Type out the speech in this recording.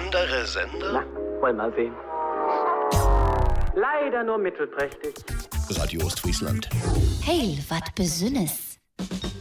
andere Sender? Na, wollen wir mal sehen. Leider nur mittelprächtig. Radio Ostfriesland. Heil, wat Besünnes.